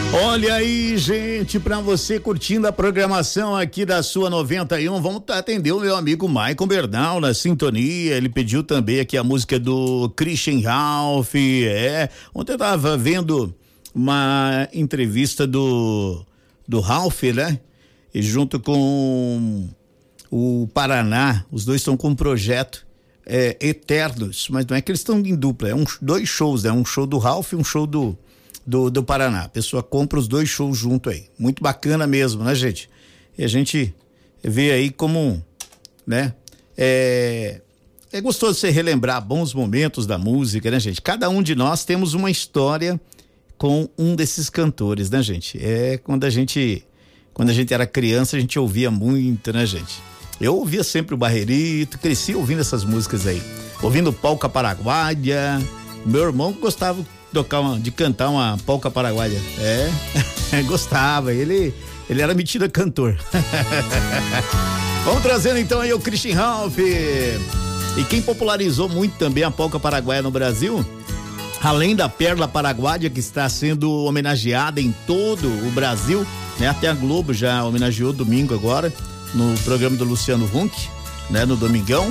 Olha aí, gente, pra você curtindo a programação aqui da sua 91, vamos atender o meu amigo Maicon Bernal na sintonia. Ele pediu também aqui a música do Christian Ralph. Ontem eu tava vendo uma entrevista do Ralph, né? E junto com o Paraná, os dois estão com um projeto Eternos, mas não é que eles estão em dupla, dois shows, né? Um show do Ralph e um show do Paraná. A pessoa compra os dois shows junto aí. Muito bacana mesmo, né, gente? E a gente vê aí como, né? É gostoso você relembrar bons momentos da música, né, gente? Cada um de nós temos uma história com um desses cantores, né, gente? Quando a gente era criança, a gente ouvia muito, né, gente? Eu ouvia sempre o Barrerito, cresci ouvindo essas músicas aí. Ouvindo Polca Paraguaia. Meu irmão gostava de cantar uma polca paraguaia. Gostava, ele era metido a cantor. Vamos trazendo então aí o Christian Ralph. E quem popularizou muito também a polca paraguaia no Brasil, além da Perla Paraguaia, que está sendo homenageada em todo o Brasil, né? Até a Globo já homenageou domingo agora, no programa do Luciano Huck, né? No Domingão.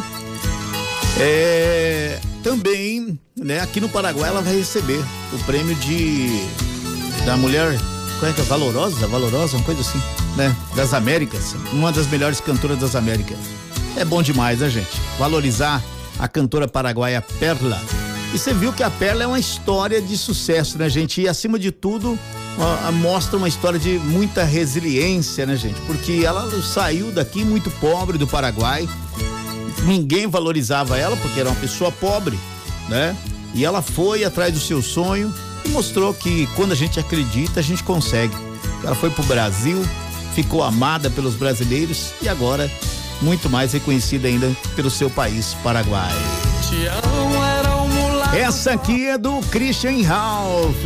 Também, né, aqui no Paraguai ela vai receber o prêmio da mulher, qual é que é? Valorosa, uma coisa assim, né? Das Américas, uma das melhores cantoras das Américas. É bom demais, né, gente? Valorizar a cantora paraguaia Perla. E você viu que a Perla é uma história de sucesso, né, gente? E acima de tudo, mostra uma história de muita resiliência, né, gente? Porque ela saiu daqui muito pobre do Paraguai. Ninguém valorizava ela porque era uma pessoa pobre, né? E ela foi atrás do seu sonho e mostrou que quando a gente acredita, a gente consegue. Ela foi pro Brasil, ficou amada pelos brasileiros e agora muito mais reconhecida ainda pelo seu país, Paraguai. Essa aqui é do Christian Ralph.